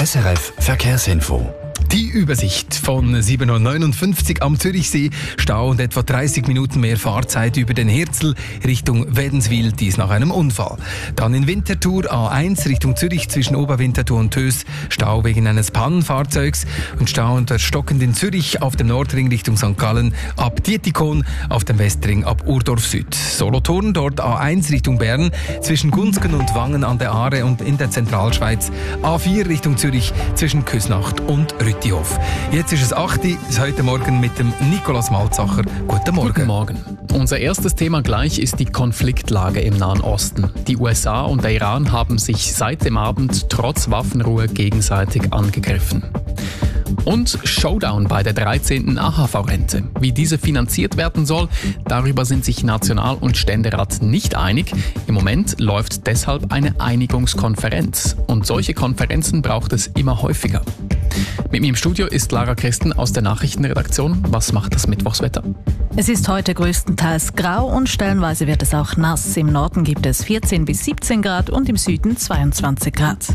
SRF Verkehrsinfo. Die Übersicht von 7.59 Uhr am Zürichsee. Stau und etwa 30 Minuten mehr Fahrzeit über den Herzl Richtung Wädenswil, dies nach einem Unfall. Dann in Winterthur A1 Richtung Zürich zwischen Oberwinterthur und Tös. Stau wegen eines Pannenfahrzeugs und Stau unter Stockend in Zürich auf dem Nordring Richtung St. Gallen ab Dietikon, auf dem Westring ab Urdorf Süd. Solothurn dort A1 Richtung Bern zwischen Gunzgen und Wangen an der Aare und in der Zentralschweiz. A4 Richtung Zürich zwischen Küsnacht und Rüttihof. Jetzt ist es 8 Uhr, heute Morgen mit dem Nikolaus Malzacher. Guten Morgen. Guten Morgen. Unser erstes Thema gleich ist die Konfliktlage im Nahen Osten. Die USA und der Iran haben sich seit dem Abend trotz Waffenruhe gegenseitig angegriffen. Und Showdown bei der 13. AHV-Rente. Wie diese finanziert werden soll, darüber sind sich National- und Ständerat nicht einig. Im Moment läuft deshalb eine Einigungskonferenz. Und solche Konferenzen braucht es immer häufiger. Mit mir im Studio ist Lara Christen aus der Nachrichtenredaktion. Was macht das Mittwochswetter? Es ist heute größtenteils grau und stellenweise wird es auch nass. Im Norden gibt es 14 bis 17 Grad und im Süden 22 Grad.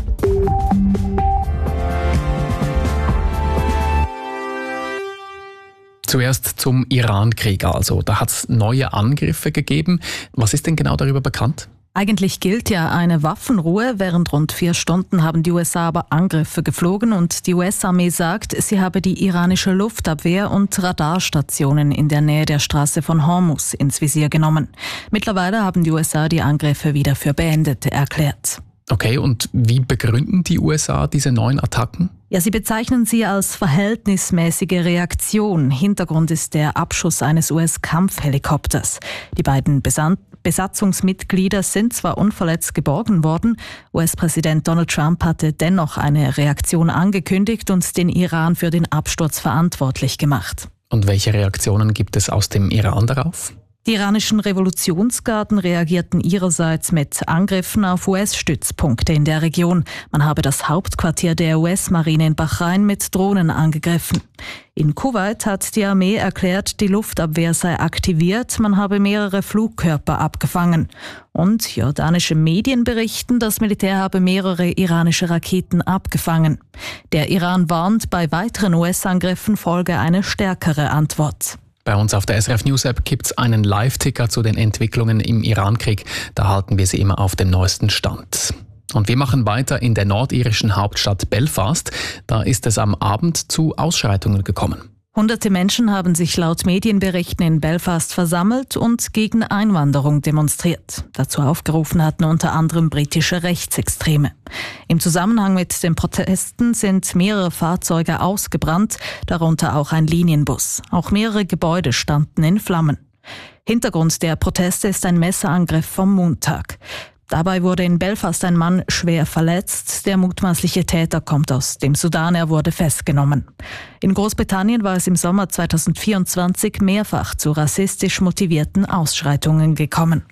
Zuerst zum Iran-Krieg also. Da hat es neue Angriffe gegeben. Was ist denn genau darüber bekannt? Eigentlich gilt ja eine Waffenruhe. Während rund 4 Stunden haben die USA aber Angriffe geflogen und die US-Armee sagt, sie habe die iranische Luftabwehr und Radarstationen in der Nähe der Straße von Hormuz ins Visier genommen. Mittlerweile haben die USA die Angriffe wieder für beendet erklärt. Okay, und wie begründen die USA diese neuen Attacken? Ja, sie bezeichnen sie als verhältnismäßige Reaktion. Hintergrund ist der Abschuss eines US-Kampfhelikopters. Die beiden Besatzungsmitglieder sind zwar unverletzt geborgen worden, US-Präsident Donald Trump hatte dennoch eine Reaktion angekündigt und den Iran für den Absturz verantwortlich gemacht. Und welche Reaktionen gibt es aus dem Iran darauf? Die iranischen Revolutionsgarden reagierten ihrerseits mit Angriffen auf US-Stützpunkte in der Region. Man habe das Hauptquartier der US-Marine in Bahrain mit Drohnen angegriffen. In Kuwait hat die Armee erklärt, die Luftabwehr sei aktiviert, man habe mehrere Flugkörper abgefangen. Und jordanische Medien berichten, das Militär habe mehrere iranische Raketen abgefangen. Der Iran warnt, bei weiteren US-Angriffen folge eine stärkere Antwort. Bei uns auf der SRF News App gibt es einen Live-Ticker zu den Entwicklungen im Iran-Krieg. Da halten wir Sie immer auf dem neuesten Stand. Und wir machen weiter in der nordirischen Hauptstadt Belfast. Da ist es am Abend zu Ausschreitungen gekommen. Hunderte Menschen haben sich laut Medienberichten in Belfast versammelt und gegen Einwanderung demonstriert. Dazu aufgerufen hatten unter anderem britische Rechtsextreme. Im Zusammenhang mit den Protesten sind mehrere Fahrzeuge ausgebrannt, darunter auch ein Linienbus. Auch mehrere Gebäude standen in Flammen. Hintergrund der Proteste ist ein Messerangriff vom Montag. Dabei wurde in Belfast ein Mann schwer verletzt. Der mutmaßliche Täter kommt aus dem Sudan, er wurde festgenommen. In Großbritannien war es im Sommer 2024 mehrfach zu rassistisch motivierten Ausschreitungen gekommen.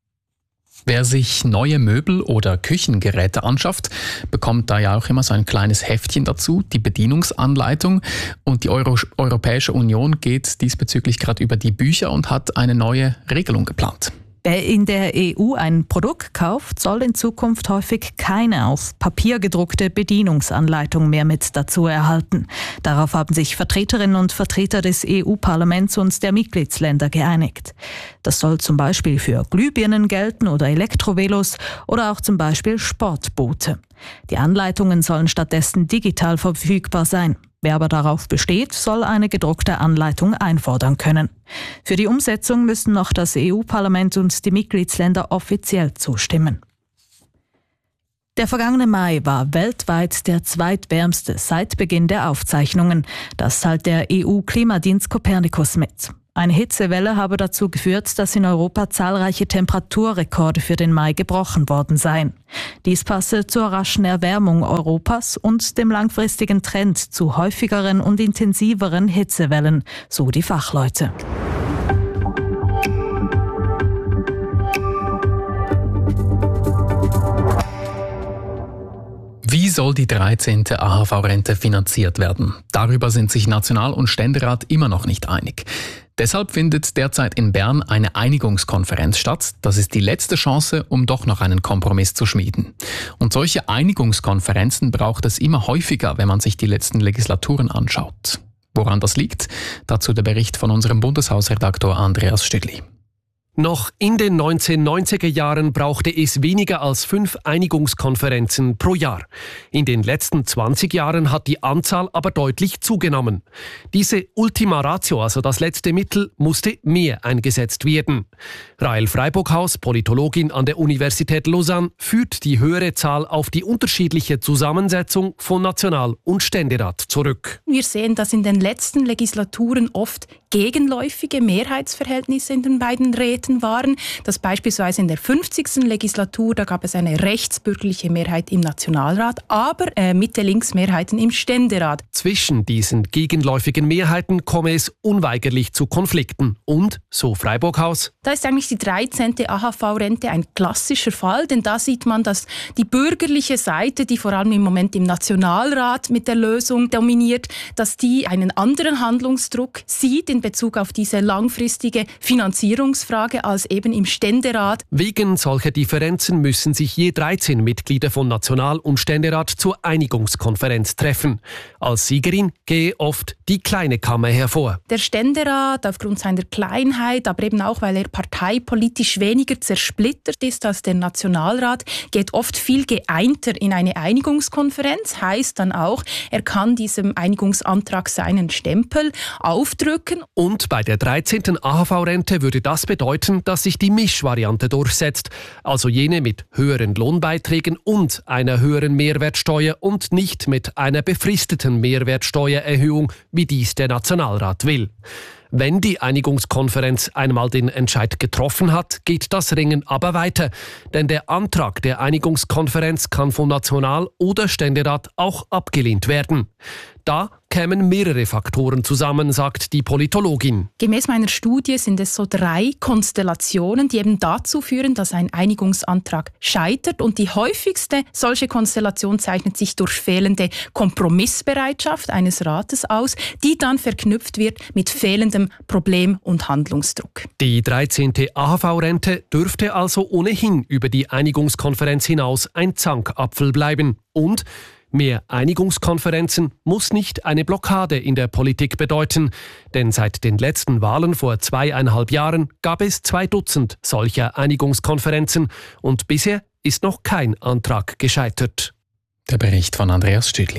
Wer sich neue Möbel oder Küchengeräte anschafft, bekommt da ja auch immer so ein kleines Heftchen dazu, die Bedienungsanleitung. Und die Europäische Union geht diesbezüglich gerade über die Bücher und hat eine neue Regelung geplant. Wer in der EU ein Produkt kauft, soll in Zukunft häufig keine auf Papier gedruckte Bedienungsanleitung mehr mit dazu erhalten. Darauf haben sich Vertreterinnen und Vertreter des EU-Parlaments und der Mitgliedsländer geeinigt. Das soll zum Beispiel für Glühbirnen gelten oder Elektrovelos oder auch zum Beispiel Sportboote. Die Anleitungen sollen stattdessen digital verfügbar sein. Wer aber darauf besteht, soll eine gedruckte Anleitung einfordern können. Für die Umsetzung müssen noch das EU-Parlament und die Mitgliedsländer offiziell zustimmen. Der vergangene Mai war weltweit der zweitwärmste seit Beginn der Aufzeichnungen. Das teilt der EU-Klimadienst Copernicus mit. Eine Hitzewelle habe dazu geführt, dass in Europa zahlreiche Temperaturrekorde für den Mai gebrochen worden seien. Dies passe zur raschen Erwärmung Europas und dem langfristigen Trend zu häufigeren und intensiveren Hitzewellen, so die Fachleute. Wie soll die 13. AHV-Rente finanziert werden? Darüber sind sich National- und Ständerat immer noch nicht einig. Deshalb findet derzeit in Bern eine Einigungskonferenz statt. Das ist die letzte Chance, um doch noch einen Kompromiss zu schmieden. Und solche Einigungskonferenzen braucht es immer häufiger, wenn man sich die letzten Legislaturen anschaut. Woran das liegt? Dazu der Bericht von unserem Bundeshausredaktor Andreas Stüdli. Noch in den 1990er Jahren brauchte es weniger als 5 Einigungskonferenzen pro Jahr. In den letzten 20 Jahren hat die Anzahl aber deutlich zugenommen. Diese Ultima Ratio, also das letzte Mittel, musste mehr eingesetzt werden. Rahel Freiburghaus, Politologin an der Universität Lausanne, führt die höhere Zahl auf die unterschiedliche Zusammensetzung von National- und Ständerat zurück. Wir sehen, dass in den letzten Legislaturen oft gegenläufige Mehrheitsverhältnisse in den beiden Räten waren. Das beispielsweise in der 50. Legislatur, da gab es eine rechtsbürgerliche Mehrheit im Nationalrat, aber Mitte-Links-Mehrheiten im Ständerat. Zwischen diesen gegenläufigen Mehrheiten komme es unweigerlich zu Konflikten. Und, so Freiburghaus, da ist eigentlich die 13. AHV-Rente ein klassischer Fall, denn da sieht man, dass die bürgerliche Seite, die vor allem im Moment im Nationalrat mit der Lösung dominiert, dass die einen anderen Handlungsdruck sieht in Bezug auf diese langfristige Finanzierungsfrage als eben im Ständerat. Wegen solcher Differenzen müssen sich je 13 Mitglieder von National- und Ständerat zur Einigungskonferenz treffen. Als Siegerin gehe oft die kleine Kammer hervor. Der Ständerat, aufgrund seiner Kleinheit, aber eben auch, weil er parteipolitisch weniger zersplittert ist als der Nationalrat, geht oft viel geeinter in eine Einigungskonferenz. Heißt dann auch, er kann diesem Einigungsantrag seinen Stempel aufdrücken. Und bei der 13. AHV-Rente würde das bedeuten, dass sich die Mischvariante durchsetzt, also jene mit höheren Lohnbeiträgen und einer höheren Mehrwertsteuer und nicht mit einer befristeten Mehrwertsteuererhöhung, wie dies der Nationalrat will. Wenn die Einigungskonferenz einmal den Entscheid getroffen hat, geht das Ringen aber weiter. Denn der Antrag der Einigungskonferenz kann vom National- oder Ständerat auch abgelehnt werden. Da kämen mehrere Faktoren zusammen, sagt die Politologin. Gemäß meiner Studie sind es so 3 Konstellationen, die eben dazu führen, dass ein Einigungsantrag scheitert. Und die häufigste solche Konstellation zeichnet sich durch fehlende Kompromissbereitschaft eines Rates aus, die dann verknüpft wird mit fehlendem Problem- und Handlungsdruck. Die 13. AHV-Rente dürfte also ohnehin über die Einigungskonferenz hinaus ein Zankapfel bleiben. Und mehr Einigungskonferenzen muss nicht eine Blockade in der Politik bedeuten, denn seit den letzten Wahlen vor 2,5 Jahren gab es 2 Dutzend solcher Einigungskonferenzen und bisher ist noch kein Antrag gescheitert. Der Bericht von Andreas Stüdli.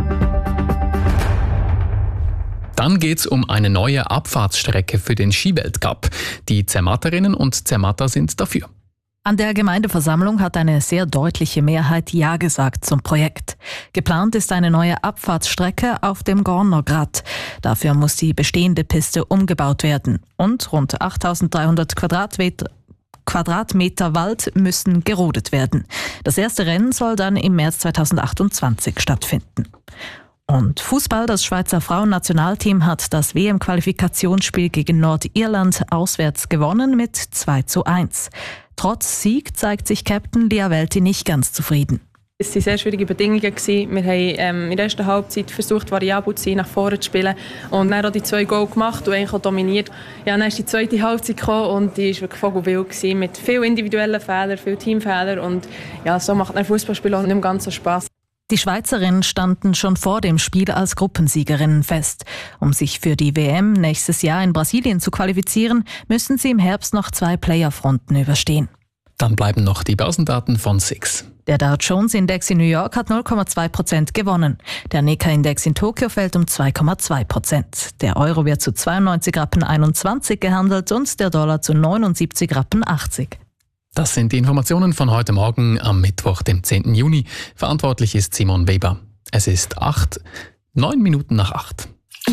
Dann geht's um eine neue Abfahrtsstrecke für den Skiweltcup. Die Zermatterinnen und Zermatter sind dafür. An der Gemeindeversammlung hat eine sehr deutliche Mehrheit Ja gesagt zum Projekt. Geplant ist eine neue Abfahrtsstrecke auf dem Gornergrat. Dafür muss die bestehende Piste umgebaut werden. Und rund 8.300 Quadratmeter Wald müssen gerodet werden. Das erste Rennen soll dann im März 2028 stattfinden. Und Fußball, das Schweizer Frauennationalteam hat das WM-Qualifikationsspiel gegen Nordirland auswärts gewonnen mit 2:1. Trotz Sieg zeigt sich Captain Lia Welti nicht ganz zufrieden. Es waren sehr schwierige Bedingungen. Wir haben in der ersten Halbzeit versucht, variabel zu sein, nach vorne zu spielen. Und dann auch die 2 Goal gemacht und eigentlich auch dominiert. Ja, dann ist die zweite Halbzeit gekommen und die war wirklich vogelwild gewesen, mit vielen individuellen Fehlern, vielen Teamfehlern. Und ja, so macht ein Fußballspiel auch nicht mehr ganz so Spass. Die Schweizerinnen standen schon vor dem Spiel als Gruppensiegerinnen fest. Um sich für die WM nächstes Jahr in Brasilien zu qualifizieren, müssen sie im Herbst noch 2 Playerfronten überstehen. Dann bleiben noch die Börsendaten von SIX. Der Dow Jones Index in New York hat 0,2% gewonnen. Der Nikkei-Index in Tokio fällt um 2,2%. Der Euro wird zu 92,21 Rappen gehandelt und der Dollar zu 79,80 Rappen. Das sind die Informationen von heute Morgen am Mittwoch, dem 10. Juni. Verantwortlich ist Simon Weber. Es ist 9 Minuten nach 8.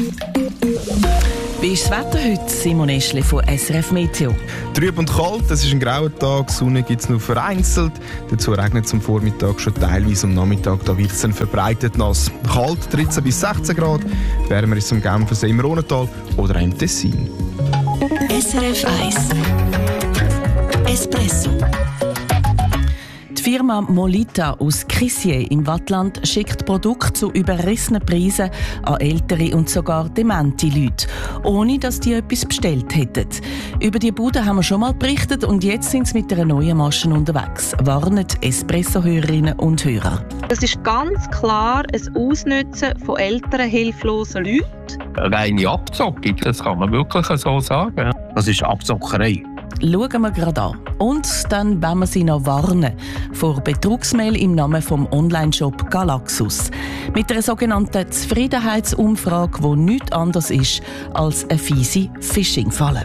Wie ist das Wetter heute, Simon Eschli von SRF Meteo? Trüb und kalt, es ist ein grauer Tag, Sonne gibt es nur vereinzelt. Dazu regnet es am Vormittag schon teilweise, am Nachmittag da wird es dann verbreitet nass. Kalt 13 bis 16 Grad, wärmer ist es am Genfersee im Rhontal oder auch im Tessin. SRF 1 Espresso. Die Firma Molita aus Crissier im Waadtland schickt Produkte zu überrissenen Preisen an ältere und sogar demente Leute, ohne dass die etwas bestellt hätten. Über die Bude haben wir schon mal berichtet und jetzt sind sie mit einer neuen Maschine unterwegs, warnen Espresso-Hörerinnen und Hörer. Das ist ganz klar ein Ausnutzen von älteren, hilflosen Leuten. Reine Abzockung, das kann man wirklich so sagen. Das ist Abzockerei. Schauen wir gerade an. Und dann wollen wir Sie noch warnen vor Betrugsmail im Namen vom Onlineshop Galaxus. Mit einer sogenannten Zufriedenheitsumfrage, die nichts anderes ist als eine fiese Phishing-Falle.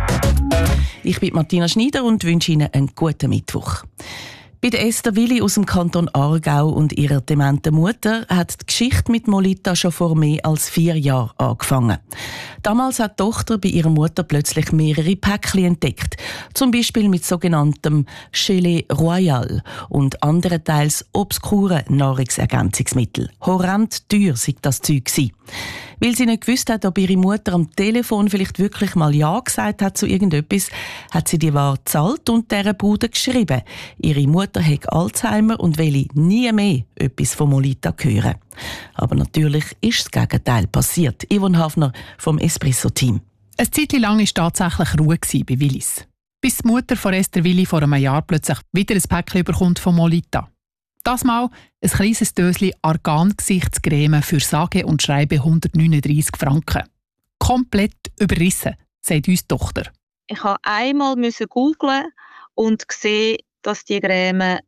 Ich bin Martina Schneider und wünsche Ihnen einen guten Mittwoch. Bei der Esther Willi aus dem Kanton Aargau und ihrer dementen Mutter hat die Geschichte mit Molita schon vor mehr als 4 Jahren angefangen. Damals hat die Tochter bei ihrer Mutter plötzlich mehrere Päckchen entdeckt. Zum Beispiel mit sogenanntem Gelee Royal und anderen teils obskuren Nahrungsergänzungsmitteln. Horrend teuer sei das Zeug gewesen. Weil sie nicht gewusst hat, ob ihre Mutter am Telefon vielleicht wirklich mal Ja gesagt hat zu irgendetwas, hat sie die Ware gezahlt und dieser Bude geschrieben. Ihre Mutter hat Alzheimer und will nie mehr etwas von Molita hören. Aber natürlich ist das Gegenteil passiert. Yvonne Hafner vom Espresso-Team. Eine Zeit lang war tatsächlich Ruhe bei Willis. Bis die Mutter von Esther Willi vor einem Jahr plötzlich wieder ein Päckchen bekommt von Molita. Das Mal ein kleines Döschen Argan-Gesichtscreme für sage und schreibe 139 Franken. Komplett überrissen, sagt uns die Tochter. Ich musste einmal googlen und sehen, dass die Creme,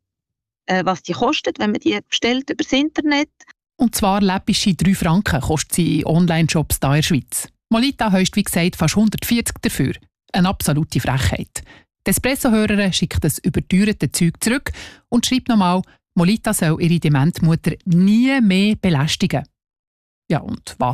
was die kostet, wenn man die bestellt über das Internet. Und zwar läppische 3 Franken kostet sie in Online-Shops hier in der Schweiz. Molita heisst, wie gesagt, fast 140 dafür. Eine absolute Frechheit. Die Espresso-Hörerin schickt das überteuerte Zeug zurück und schreibt nochmal, Molita soll ihre Dementmutter nie mehr belästigen. Ja, und was?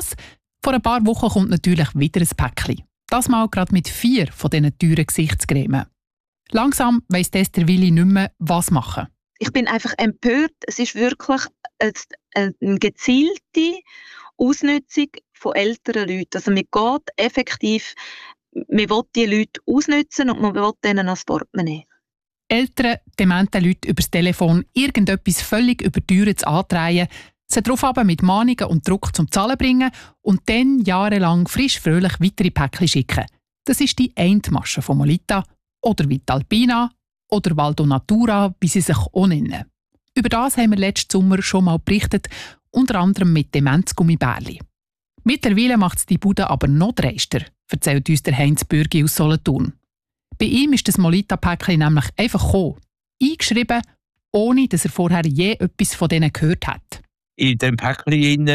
Vor ein paar Wochen kommt natürlich wieder ein Päckchen. Das Mal gerade mit 4 von diesen teuren Gesichtscremen. Langsam weiss Esther Willi nicht mehr, was machen. Ich bin einfach empört. Es ist wirklich eine gezielte Ausnutzung von älteren Leuten. Also man geht effektiv, man will die Leute ausnutzen und man will denen ans Portemonnaie. Ältere, demente Leute über das Telefon irgendetwas völlig Überteuertes antreiben, sie darauf aber mit Mahnungen und Druck zum Zahlen bringen und dann jahrelang frisch fröhlich weitere Päckchen schicken. Das ist die eine Masche von Molita oder Vitalpina oder Valdo Natura, wie sie sich auch nennen. Über das haben wir letzten Sommer schon mal berichtet, unter anderem mit Demenzgummibärli. Mittlerweile macht es die Bude aber noch dreister, erzählt uns der Heinz Bürgi aus Solothurn. Bei ihm ist das Molita-Päckchen nämlich einfach gekommen, eingeschrieben, ohne dass er vorher je etwas von denen gehört hat. In dem Päckchen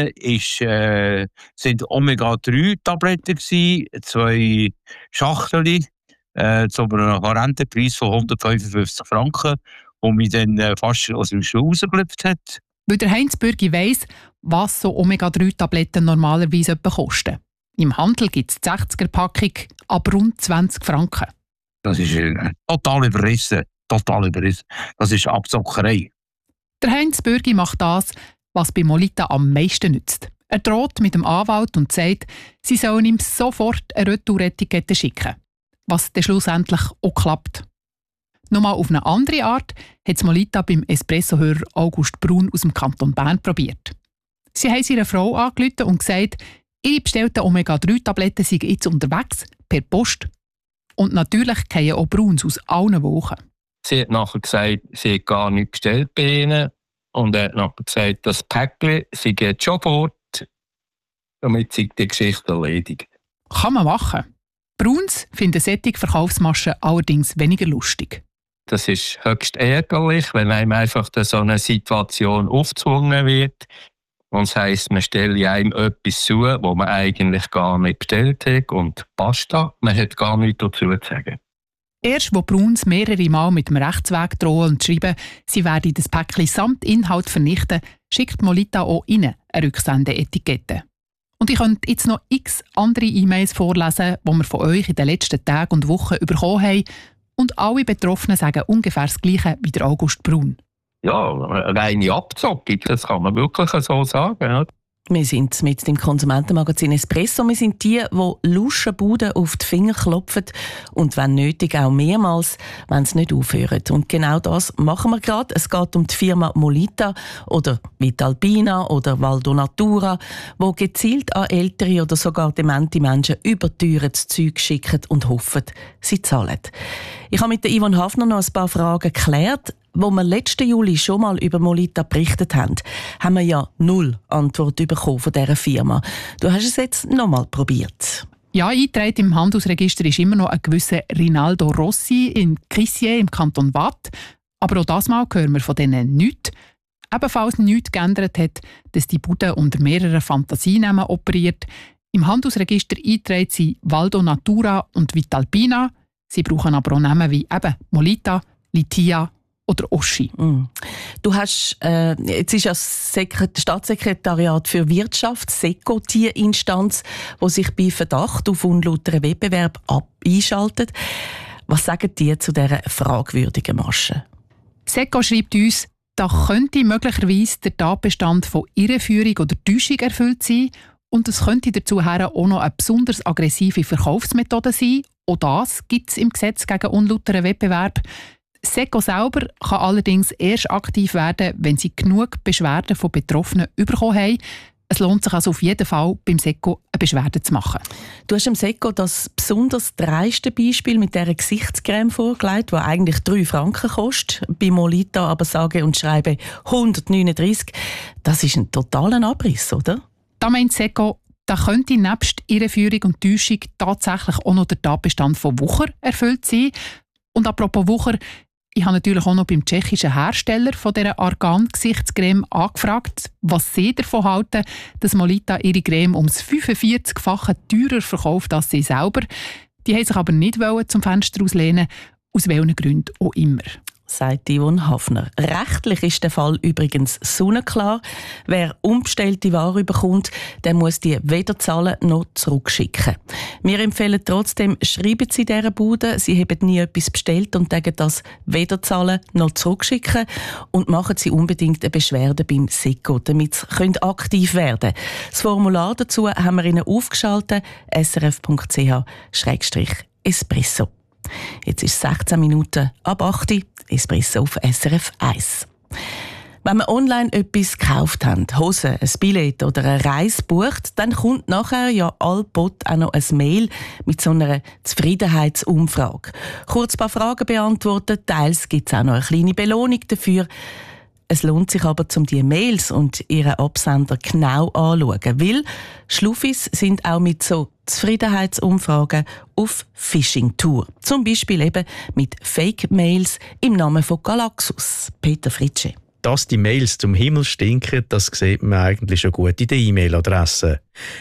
sind Omega-3-Tabletten, 2 Schachteln zu einem horrenden Preis von 155 Franken, die mich dann fast aus dem Schuh rausgelöpft hat. Weil der Heinz Bürgi weiss, was so Omega-3-Tabletten normalerweise kosten. Im Handel gibt es die 60er-Packung ab rund 20 Franken. Das ist total überrissen. Das ist Abzockerei. Der Heinz Bürgi macht das, was bei Molita am meisten nützt. Er droht mit dem Anwalt und sagt, sie sollen ihm sofort eine Retouretikette schicken. Was dann schlussendlich auch klappt. Nochmal auf eine andere Art hat es Molita beim Espresso-Hörer August Brun aus dem Kanton Bern probiert. Sie haben ihre Frau angerufen und gesagt, ihre bestellten Omega-3-Tabletten seien jetzt unterwegs, per Post. Und natürlich fallen auch Bruns aus allen Wochen. Sie hat nachher gesagt, sie hat gar nichts bestellt bei ihnen. Und er hat nachher gesagt, das Päckchen, sie geht schon fort. Damit sei die Geschichte erledigt. Kann man machen. Bruns finden solche Verkaufsmaschen allerdings weniger lustig. Das ist höchst ärgerlich, wenn einem einfach so eine Situation aufgezwungen wird. Und das heisst, man stelle einem etwas zu, was man eigentlich gar nicht bestellt hat und basta. Man hat gar nichts dazu zu sagen. Erst wo Bruns mehrere Mal mit dem Rechtsweg drohen und schreiben, sie werde das Päckchen samt Inhalt vernichten, schickt Molita auch ihnen eine Rücksendeetikette. Und ich könnte jetzt noch x andere E-Mails vorlesen, die wir von euch in den letzten Tagen und Wochen bekommen haben. Und alle Betroffenen sagen ungefähr das Gleiche wie der August Brun. Ja, reine Abzockung, das kann man wirklich so sagen. Ja. Wir sind mit dem Konsumentenmagazin Espresso. Wir sind die Luschenbuden auf die Finger klopfen und wenn nötig auch mehrmals, wenn sie nicht aufhören. Und genau das machen wir gerade. Es geht um die Firma Molita oder Vitalpina oder Valdo Natura, wo gezielt an ältere oder sogar demente Menschen überteuertes Zeug schicken und hoffen, sie zahlen. Ich habe mit Yvonne Hafner noch ein paar Fragen geklärt. Wo wir letzten Juli schon mal über Molita berichtet haben wir ja 0 Antwort bekommen von dieser Firma. Du hast es jetzt noch mal probiert. Ja, eingetragen im Handelsregister ist immer noch ein gewisser Rinaldo Rossi in Crissier im Kanton Waadt. Aber auch das Mal hören wir von denen nichts. Ebenfalls nichts geändert hat, dass die Bude unter mehreren Fantasienamen operiert. Im Handelsregister eingetragen sind Valdo Natura und Vitalpina. Sie brauchen aber auch Namen wie eben Molita, Litia oder Oschi. Du hast, jetzt ist ja das Staatssekretariat für Wirtschaft, SECO, die Instanz, die sich bei Verdacht auf unlauteren Wettbewerb einschaltet. Was sagen die zu dieser fragwürdigen Masche? SECO schreibt uns, da könnte möglicherweise der Tatbestand von Irreführung oder Täuschung erfüllt sein und es könnte dazu auch noch eine besonders aggressive Verkaufsmethode sein. Auch das gibt es im Gesetz gegen unlauteren Wettbewerb. SECO selber kann allerdings erst aktiv werden, wenn sie genug Beschwerden von Betroffenen bekommen haben. Es lohnt sich also auf jeden Fall, beim SECO eine Beschwerde zu machen. Du hast dem SECO das besonders dreiste Beispiel mit dieser Gesichtscreme vorgelegt, die eigentlich 3 Franken kostet. Bei Molita aber sage und schreibe 139. Das ist ein totaler Abriss, oder? Da meint SECO, da könnte nebst Irreführung und Täuschung tatsächlich auch noch der Tatbestand von Wucher erfüllt sein. Und apropos Wucher, ich habe natürlich auch noch beim tschechischen Hersteller von dieser Argan-Gesichtscreme angefragt, was sie davon halten, dass Molita ihre Creme ums 45-fache teurer verkauft als sie selber. Die haben sich aber nicht zum Fenster auslehnen, aus welchen Gründen auch immer. Sagt Yvonne Hafner. Rechtlich ist der Fall übrigens sonnenklar. Wer unbestellte Ware bekommt, der muss die weder zahlen noch zurückschicken. Wir empfehlen trotzdem, schreiben Sie dieser Bude, Sie haben nie etwas bestellt und dürfen das weder zahlen noch zurückschicken und machen Sie unbedingt eine Beschwerde beim SECO, damit Sie aktiv werden können. Das Formular dazu haben wir Ihnen aufgeschaltet, srf.ch/espresso. Jetzt ist es 16 Minuten ab 8 Uhr, Espresso auf SRF 1. Wenn wir online etwas gekauft haben, Hosen, ein Billett oder eine Reise bucht, dann kommt nachher ja allbald auch noch ein Mail mit so einer Zufriedenheitsumfrage. Kurz ein paar Fragen beantworten, teils gibt es auch noch eine kleine Belohnung dafür. Es lohnt sich aber, die Mails und ihren Absender genau anzuschauen, weil Schluffis sind auch mit so Zufriedenheitsumfragen auf Phishing-Tour. Zum Beispiel eben mit Fake-Mails im Namen von Galaxus. Peter Fritsche. Dass die Mails zum Himmel stinken, das sieht man eigentlich schon gut in der E-Mail-Adresse.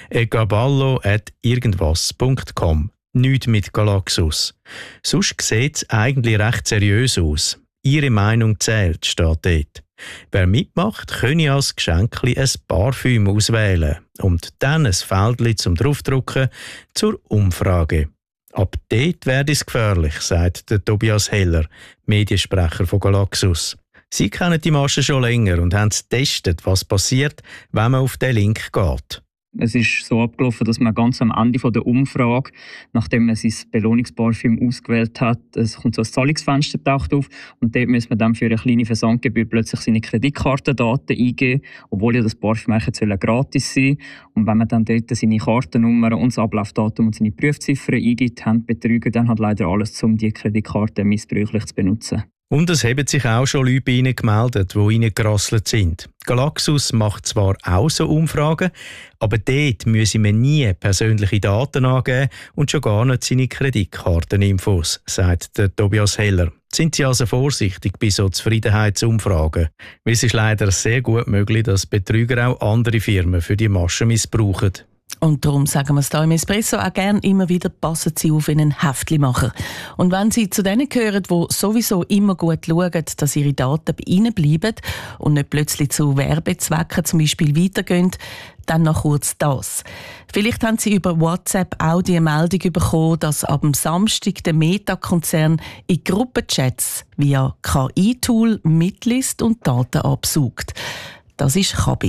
egaballo@irgendwas.com. Nichts mit Galaxus. Sonst sieht es eigentlich recht seriös aus. Ihre Meinung zählt, steht dort. Wer mitmacht, könne als Geschenkli ein Parfüm auswählen und dann ein Feldchen zum Draufdrucken zur Umfrage. Ab dort werde es gefährlich, sagt der Tobias Heller, Mediensprecher von Galaxus. Sie kennen die Masche schon länger und haben getestet, was passiert, wenn man auf den Link geht. Es ist so abgelaufen, dass man ganz am Ende der Umfrage, nachdem man sein Belohnungsparfüm ausgewählt hat, es kommt so ein Zahlungsfenster taucht auf und dort muss man dann für eine kleine Versandgebühr plötzlich seine Kreditkartendaten eingeben, obwohl ja das Parfüm eigentlich gratis sein soll. Und wenn man dann dort seine Kartennummer und das Ablaufdatum und seine Prüfziffern eingibt, haben die Betrüger dann halt leider alles, um die Kreditkarte missbräuchlich zu benutzen. Und es haben sich auch schon Leute bei Ihnen gemeldet, die reingerasselt sind. Galaxus macht zwar auch so Umfragen, aber dort müssen wir nie persönliche Daten angeben und schon gar nicht seine Kreditkarteninfos, sagt der Tobias Heller. Sind Sie also vorsichtig bei so Zufriedenheitsumfragen? Weil es ist leider sehr gut möglich, dass Betrüger auch andere Firmen für die Masche missbrauchen. Und darum sagen wir es hier im Espresso auch gerne immer wieder, passen Sie auf in einen Heftlimacher. Und wenn Sie zu denen gehören, die sowieso immer gut schauen, dass Ihre Daten bei Ihnen bleiben und nicht plötzlich zu Werbezwecken zum Beispiel weitergehen, dann noch kurz das. Vielleicht haben Sie über WhatsApp auch die Meldung bekommen, dass ab dem Samstag der Meta-Konzern in Gruppenchats via KI-Tool mitliest und Daten absaugt. Das ist Kabis.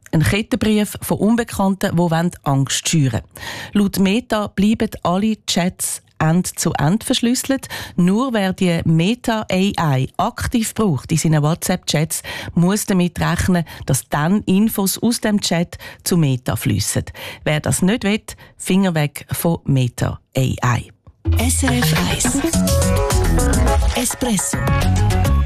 Ein Kettenbrief von Unbekannten, die Angst schüren wollen. Laut Meta bleiben alle Chats End-zu-End verschlüsselt. Nur wer die Meta-AI aktiv braucht in seinen WhatsApp-Chats, muss damit rechnen, dass dann Infos aus dem Chat zu Meta fliessen. Wer das nicht will, Finger weg von Meta-AI. SRF 1 Espresso